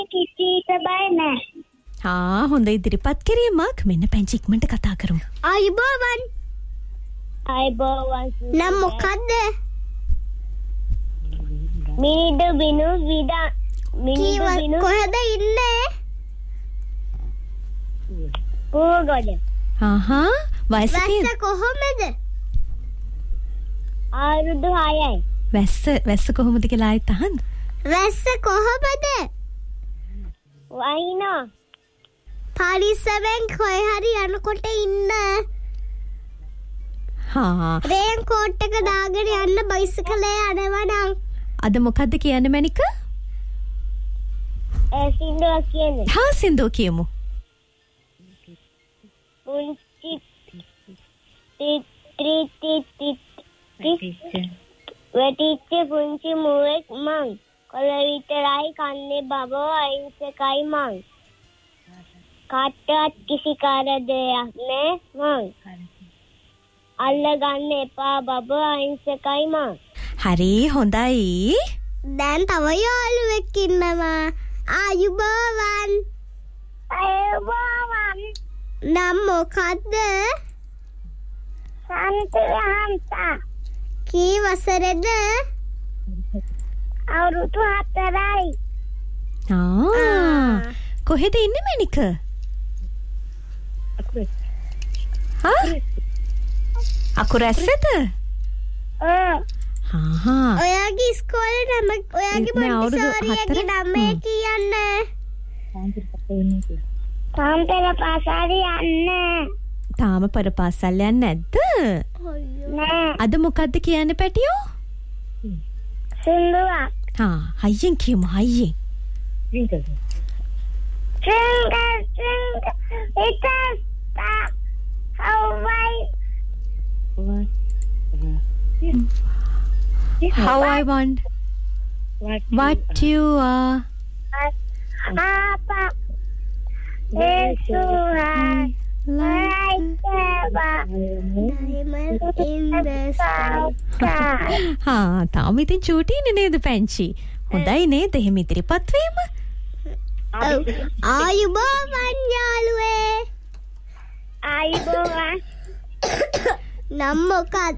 කිසිට බය නැහැ. හොඳ ඉදිරිපත් කිරීමක්. මෙන්න පැංචි ඉක්මනට කතා කරමු. ආයුබෝවන්. නම් මොකද්ද? මිනිඩු බිනු විදා. මිනිඩු බිනු කොහෙද ඉන්නේ? පූගොඩ. වයස කොහොමද? අවුරුදු 6යි. වැස්ස කොහොමද කියලා ආයෙත් අහන්න. වැස්ස කොහොමද? වයින්නවා. පරිස්සමෙන් කොහේ හරි යනකොට ඉන්න. රේන් කෝට් එක දාගෙන යන්න බයිසිකලේ යනවා නම්. අද මොකද්ද කියන්නේ මැනික? සින්දුවක් කියන්නේ. සින්දුව කියමු. පුංචි වැටිච්ච පුංචි මුවෙක් මං. කොළ විතරයි කන්නේ බබෝ අහිංසකයි මං. කාටවත් කිසි කරදරයක් නෑ මං. අල්ලගන්න එපා බබෝ අහිංසකයි මං. හරි හොඳයි. දැන් තව යාළුවෙක් ඉන්නවා. ආයුබෝවන්. නම් මොකද්ද? සන්තිහන්තා. කී වසරේද? අවුරුදු 4යි. කොහෙද ඉන්නේ මැනික? අකුරැස්සද? ඔයාගේ ඉස්කෝලේ නම ඔයාගේ මොන්ටිසෝරියගේ නම කියන්න. තාම පාසල් යන්නේ. තාම පාසල් යන්නේ නැද්ද? නෑ. අද මොකද්ද කියන්නේ පැටියෝ? සින්දුවක්. හයියෙන් කියමු හයියෙන්. Twinkle, little star, how I want what you are. Papa, it's so high, like diamond in the sky. තාම ඉතින් චූටිනේ නේද පැංචි? හොඳයි නේද එහෙම ඉදිරිපත් වීම? ආයුබෝවන් යාළුවේ. ආයුබෝවන්. නම් මොකක්ද?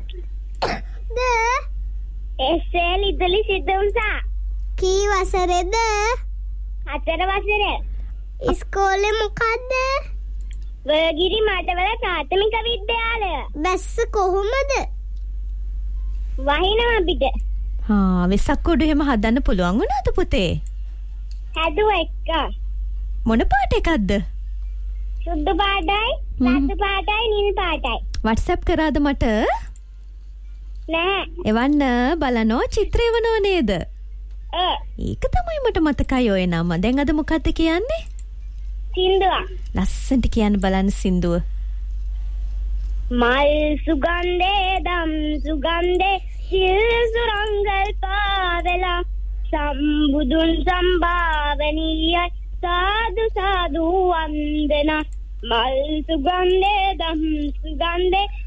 එසෙල් ඉදලි සිදුම්සා. කී වසරේද? 4 වසරේ. ඉස්කෝලේ මොකද්ද? වගිරි මඩවල ප්‍රාථමික විද්‍යාලය. බැස්ස කොහොමද? වහිනවා පිට. වෙසක් උඩු එහෙම හදන්න පුළුවන් වුණාද පුතේ? හැදුවා එක. මොන පාට එකක්ද? සුදු පාටයි, රතු පාටයි, නිල් පාටයි. WhatsApp කරාද මට? නෑ. එවන්න බලනෝ චිත්‍රය වනෝ නේද? ඒක තමයි මට මතකයි ඔය නම. දැන් අද මොකද්ද කියන්නේ? සින්දුවක්. ලස්සනට කියන්න බලන්න සින්දුව. මල් සුගන්ධේ දම් සුගන්ධේ සිල් සුරංගල් පාවෙලා සම්බුදුන් සම්භාවනීයයි සාදු සාදු වන්දනා. මල් සුගන්ධේ දම් සුගන්ධේ